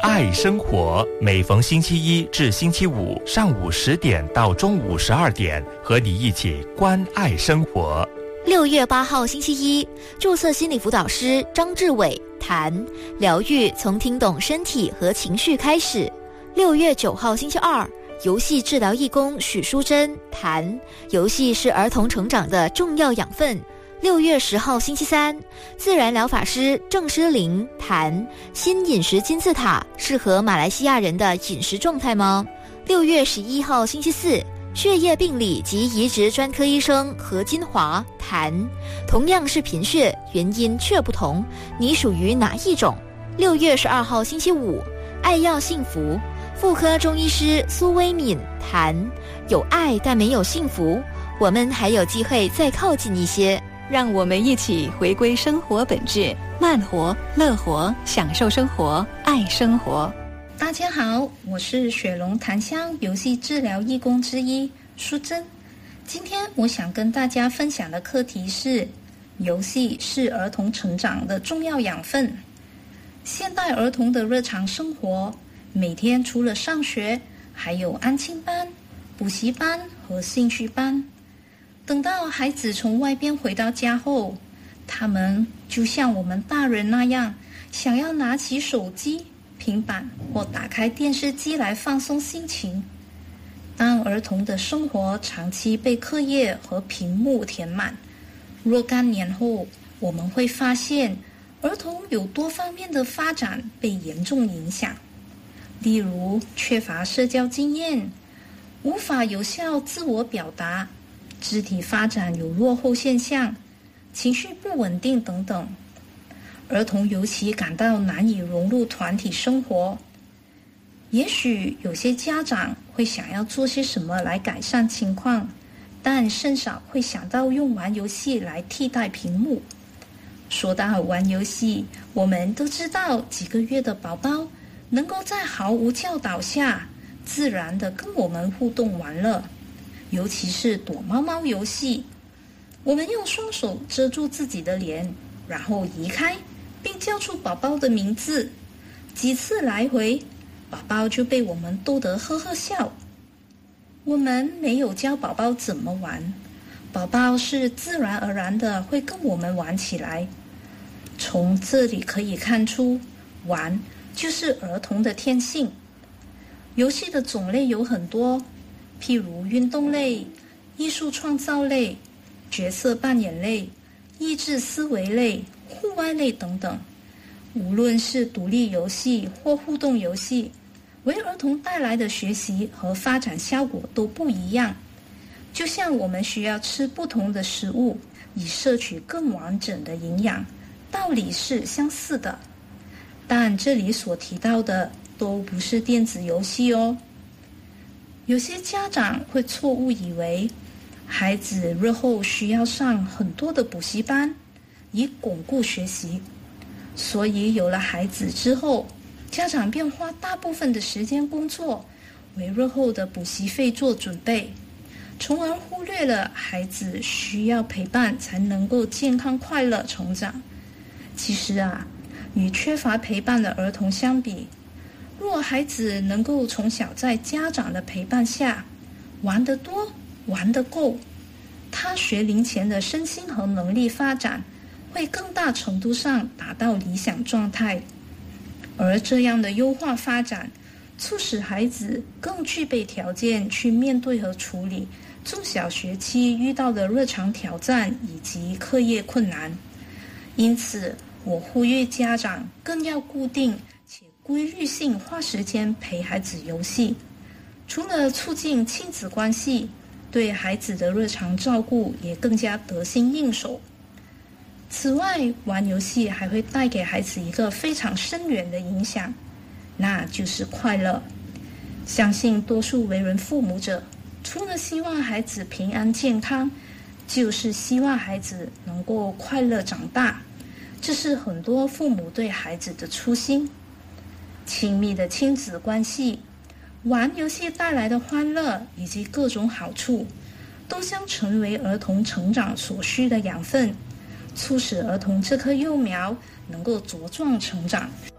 爱生活，每逢星期一至星期五上午10点到中午12点，和你一起关爱生活。 6月8号星期一，注册心理辅导师张志伟谈疗愈从听懂身体和情绪开始。6月9号星期二，游戏治疗义工许淑珍谈游戏是儿童成长的重要养分。6月10号星期三，自然疗法师郑诗玲谈新饮食金字塔适合马来西亚人的饮食状态吗？6月11号星期四，血液病理及移植专科医生何金华谈同样是贫血，原因却不同，你属于哪一种？6月12号星期五，爱要幸福，妇科中医师苏薇敏谈有爱但没有幸福，我们还有机会再靠近一些。 让我们一起回归生活本质，慢活、乐活，享受生活，爱生活。 大家好，我是雪龙檀香游戏治疗义工之一淑珍。今天我想跟大家分享的课题是：游戏是儿童成长的重要养分。现代儿童的日常生活，每天除了上学，还有安亲班、补习班和兴趣班。等到孩子从外边回到家后，他们就像我们大人那样，想要拿起手机、平板或打开电视机来放松心情。当儿童的生活长期被课业和屏幕填满，若干年后，我们会发现儿童有多方面的发展被严重影响，例如缺乏社交经验，无法有效自我表达，肢体发展有落后现象，情绪不稳定等等。儿童尤其感到难以融入团体生活。也许有些家长会想要做些什么来改善情况，但甚少会想到用玩游戏来替代屏幕。说到玩游戏，我们都知道几个月的宝宝能够在毫无教导下自然地跟我们互动玩乐，尤其是躲猫猫游戏。我们用双手遮住自己的脸，然后移开并叫出宝宝的名字，几次来回，宝宝就被我们逗得呵呵笑。我们没有教宝宝怎么玩，宝宝是自然而然的会跟我们玩起来。从这里可以看出，玩就是儿童的天性。游戏的种类有很多，譬如运动类、艺术创造类、角色扮演类、益智思维类、户外类等等。无论是独立游戏或互动游戏，为儿童带来的学习和发展效果都不一样。就像我们需要吃不同的食物，以摄取更完整的营养，道理是相似的。但这里所提到的都不是电子游戏哦。有些家长会错误以为孩子日后需要上很多的补习班以巩固学习，所以有了孩子之后，家长便花大部分的时间工作，为日后的补习费做准备，从而忽略了孩子需要陪伴才能够健康快乐成长。其实啊，与缺乏陪伴的儿童相比，若孩子能够从小在家长的陪伴下玩得多、玩得够，他学龄前的身心和能力发展会更大程度上达到理想状态。而这样的优化发展，促使孩子更具备条件去面对和处理中小学期遇到的日常挑战以及课业困难。因此，我呼吁家长更要固定且规律性花时间陪孩子游戏，除了促进亲子关系，对孩子的日常照顾也更加得心应手。此外，玩游戏还会带给孩子一个非常深远的影响，那就是快乐。相信多数为人父母者，除了希望孩子平安健康，就是希望孩子能够快乐长大，这是很多父母对孩子的初心。亲密的亲子关系，玩游戏带来的欢乐以及各种好处，都将成为儿童成长所需的养分，促使儿童这棵幼苗能够茁壮成长。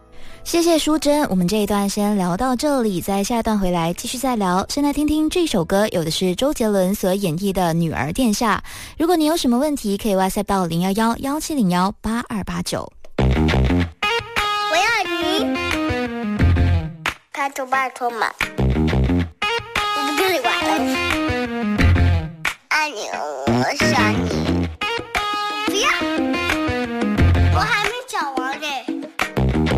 谢谢淑珍，我们这一段先聊到这里，在下一段回来继续再聊。先来听听这首歌，有的是周杰伦所演绎的《女儿殿下》。如果你有什么问题，可以 WhatsApp 到011-1701-8289。 我要鱼，拜托拜托嘛，我不跟你玩了，爱你哦。